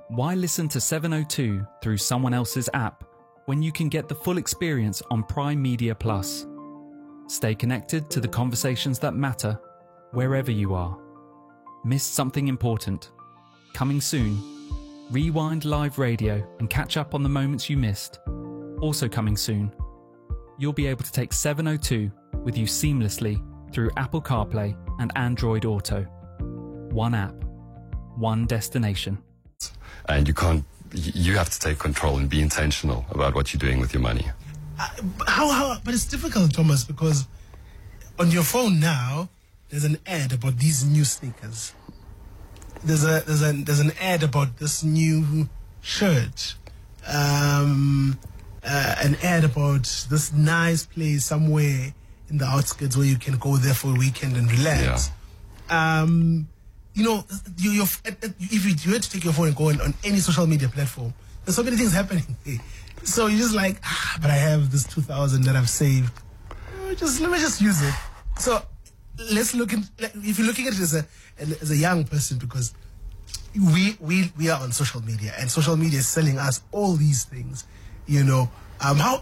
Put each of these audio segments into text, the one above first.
Why listen to 702 through someone else's app when you can get the full experience on Prime Media Plus? Stay connected to the conversations that matter wherever you are. Missed something important? Coming soon. Rewind live radio and catch up on the moments you missed. Also coming soon. You'll be able to take 702 with you seamlessly through Apple CarPlay and Android Auto. One app, one destination. And you have to take control and be intentional about what you're doing with your money. But it's difficult, Thomas, because on your phone now, there's an ad about these new sneakers. There's an ad about this new shirt. An ad about this nice place somewhere in the outskirts where you can go there for a weekend and relax. Yeah. You know, if you had to take your phone and go on any social media platform, there's so many things happening. So you're just like, but I have this 2,000 that I've saved. Let me just use it. So let's look at, if you're looking at it as a young person, because we are on social media, and social media is selling us all these things. You know, how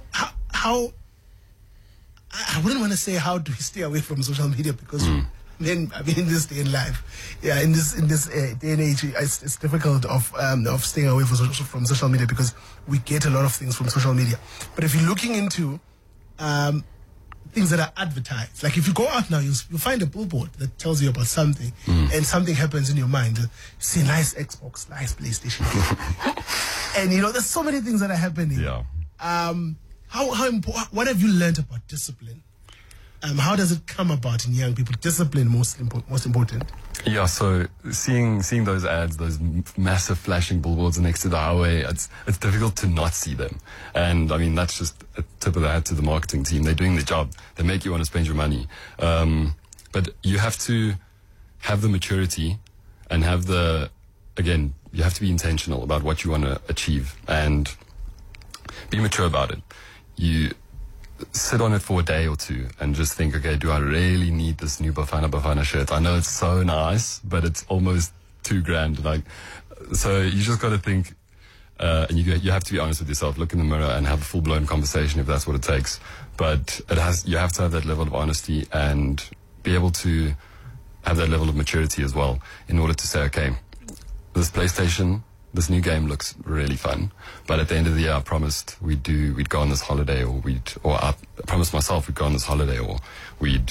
I wouldn't want to say how do we stay away from social media, because then I mean in this day in life, in this day and age, it's difficult of staying away from social media, because we get a lot of things from social media. But if you're looking into things that are advertised, like if you go out now, you'll find a billboard that tells you about something, and something happens in your mind. You see a nice Xbox, nice PlayStation, and you know there's so many things that are happening. Yeah. How important? What have you learned about discipline? How does it come about in young people? Discipline most important. Yeah, so seeing those ads, those massive flashing billboards next to the highway, it's difficult to not see them. And I mean, that's just a tip of the hat to the marketing team. They're doing their job. They make you want to spend your money. But you have to have the maturity and you have to be intentional about what you want to achieve and be mature about it. You sit on it for a day or two and just think, okay, do I really need this new Bafana shirt? I know it's so nice, but it's almost $2,000. So you just got to think, and you have to be honest with yourself, look in the mirror and have a full-blown conversation if that's what it takes. But you have to have that level of honesty and be able to have that level of maturity as well in order to say, okay, this PlayStation, this new game looks really fun, but at the end of the year, I promised we'd go on this holiday, or I promised myself we'd go on this holiday, or we'd,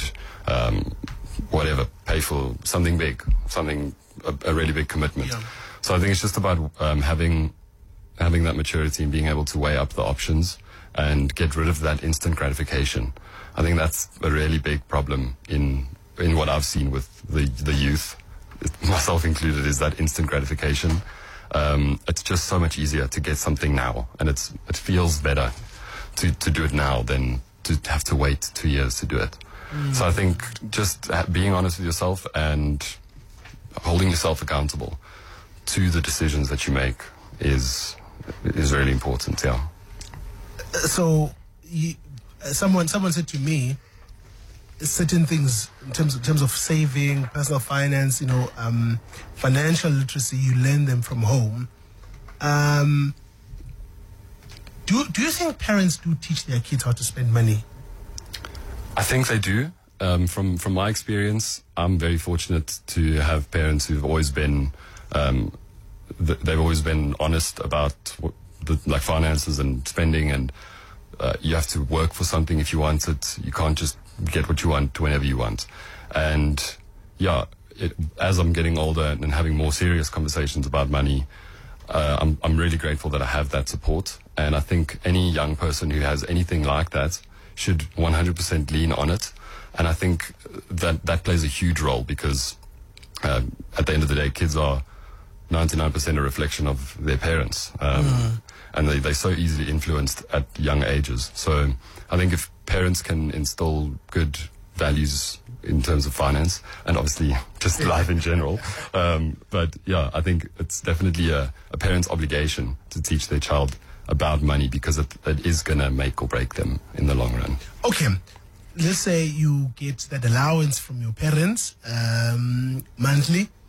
pay for something big, a really big commitment. Yeah. So I think it's just about having that maturity and being able to weigh up the options and get rid of that instant gratification. I think that's a really big problem in what I've seen with the youth, myself included, is that instant gratification. It's just so much easier to get something now, and it feels better to do it now than to have to wait 2 years to do it. So I think just being honest with yourself and holding yourself accountable to the decisions that you make is really important. Yeah. So someone said to me, certain things in terms of saving, personal finance, financial literacy, you learn them from home. Do you think parents do teach their kids how to spend money? I think they do. From my experience, I'm very fortunate to have parents who've always been they've always been honest about finances and spending, and you have to work for something if you want it. You can't just get what you want whenever you want. And as I'm getting older and having more serious conversations about money, I'm really grateful that I have that support. And I think any young person who has anything like that should 100% lean on it. And I think that plays a huge role, because at the end of the day, kids are 99% a reflection of their parents. And they're so easily influenced at young ages. So I think if parents can instill good values in terms of finance, and obviously just life in general, but yeah, I think it's definitely a parent's obligation to teach their child about money, because it is going to make or break them in the long run. Okay, let's say you get that allowance from your parents monthly.